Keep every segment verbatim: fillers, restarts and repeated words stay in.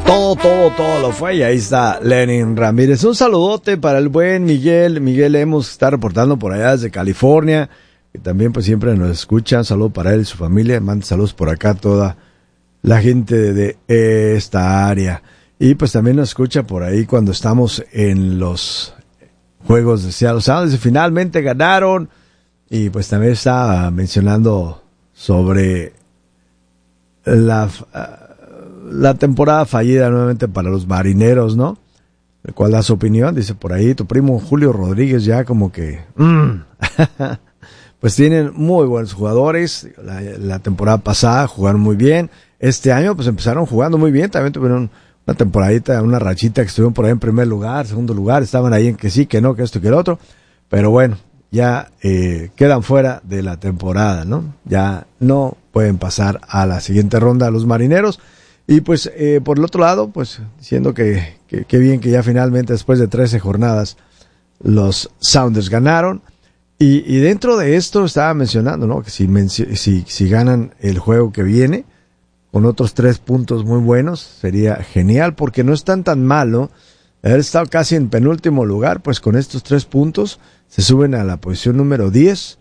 Todo, todo, todo lo fue y ahí está Lenin Ramírez. Un saludote para el buen Miguel. Miguel Hemos está reportando por allá desde California, que también pues siempre nos escucha. Un saludo para él y su familia. Manda saludos por acá a toda la gente de, de esta área. Y pues también nos escucha por ahí cuando estamos en los juegos de Seattle Sounders y finalmente ganaron. Y pues también está mencionando sobre la... la temporada fallida nuevamente para los Marineros, ¿no? El cual da su opinión, dice por ahí, tu primo Julio Rodríguez ya como que... Mm. Pues tienen muy buenos jugadores, la, la temporada pasada jugaron muy bien, este año pues empezaron jugando muy bien, también tuvieron una temporadita, una rachita que estuvieron por ahí en primer lugar, segundo lugar, estaban ahí en que sí, que no, que esto y que el otro, pero bueno, ya eh, quedan fuera de la temporada, ¿no? Ya no pueden pasar a la siguiente ronda los Marineros. Y pues eh, por el otro lado, pues diciendo que, que, que bien que ya finalmente después de trece jornadas los Sounders ganaron. Y, y dentro de esto estaba mencionando, ¿no? Que si, si, si ganan el juego que viene con otros tres puntos muy buenos, sería genial porque no están tan mal, ¿no? Haber estado casi en penúltimo lugar, pues con estos tres puntos se suben a la posición número diez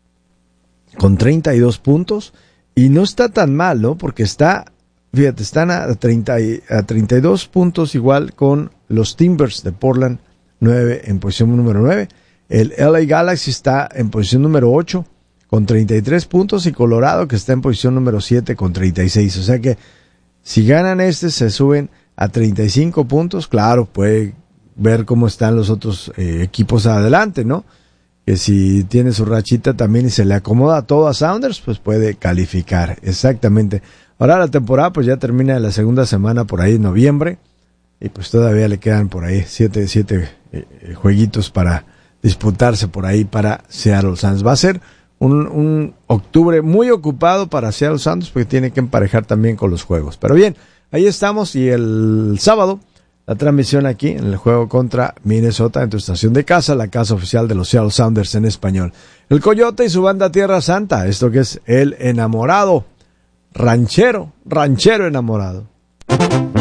con treinta y dos puntos. Y no está tan mal, ¿no? Porque está... Fíjate, están a, treinta, a treinta y dos puntos igual con los Timbers de Portland, nueve en posición número nueve. El L A Galaxy está en posición número ocho con treinta y tres puntos y Colorado que está en posición número siete con treinta y seis. O sea que si ganan este se suben a treinta y cinco puntos. Claro, puede ver cómo están los otros eh, equipos adelante, ¿no? Que si tiene su rachita también y se le acomoda todo a Sounders, pues puede calificar. Exactamente. Ahora la temporada pues ya termina la segunda semana por ahí en noviembre y pues todavía le quedan por ahí siete, siete eh, jueguitos para disputarse por ahí para Seattle Sounders. Va a ser un, un octubre muy ocupado para Seattle Sounders porque tiene que emparejar también con los juegos. Pero bien, ahí estamos y el sábado la transmisión aquí en el juego contra Minnesota en tu estación de casa, la casa oficial de los Seattle Sounders en español. El Coyote y su banda Tierra Santa, esto que es El Enamorado. Ranchero, ranchero enamorado.